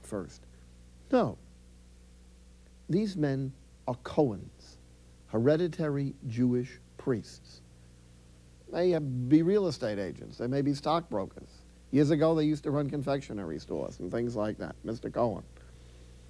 first. No. These men are Cohens, hereditary Jewish priests. They be real estate agents. They may be stockbrokers. Years ago, they used to run confectionery stores and things like that, Mr. Cohen.